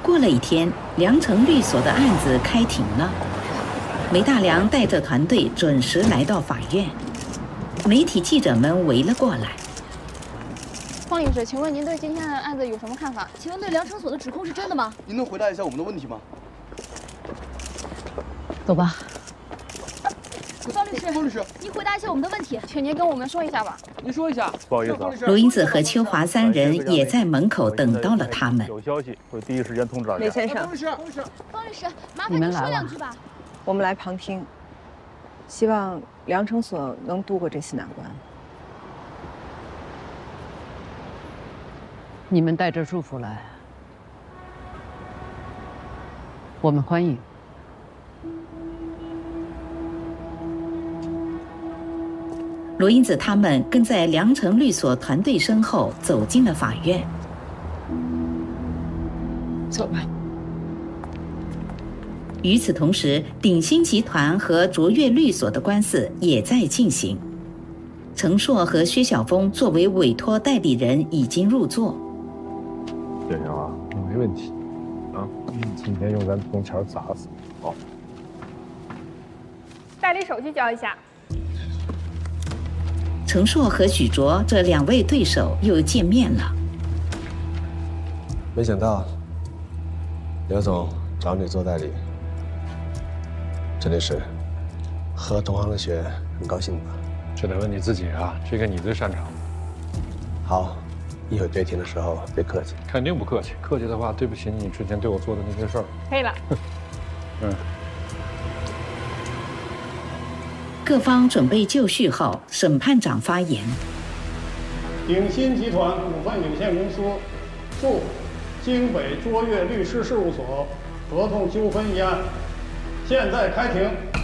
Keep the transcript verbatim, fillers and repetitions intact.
过了一天，良城律所的案子开庭了。梅大良带着团队准时来到法院，媒体记者们围了过来。 方律师，请问您对今天的案子有什么看法？ 请问对良城所的指控是真的吗？ 您能回答一下我们的问题吗？ 走吧。 方律师， 方律师， 您回答一下我们的问题，请您跟我们说一下吧。 您说一下。 不好意思啊， 罗英子和秋华三人也在门口等到了他们。 有消息会第一时间通知大家。 雷先生， 方律师，方律师， 方律师，麻烦您说两句吧。 我们来旁听，希望良城所能度过这次难关。 你们带着祝福来，我们欢迎。 罗英子他们跟在良城律所团队身后走进了法院。 走吧。 与此同时，鼎新集团和卓越律所的官司也在进行。程硕和薛晓峰作为委托代理人已经入座。 行行啊，没问题。啊，今天用咱铜钱砸死。好。 代理手续交一下。 程硕和许卓这两位对手又见面了。 没想到刘总找你做代理，这里是和同行的学，很高兴吧？ 这得问你自己啊，这个你最擅长。 好，一会对庭的时候别客气。 肯定不客气，客气的话对不起你之前对我做的那些事儿。 可以了。 嗯。 各方准备就绪后，审判长发言。 鼎新集团股份有限公司诉京北卓越律师事务所合同纠纷一案，现在开庭。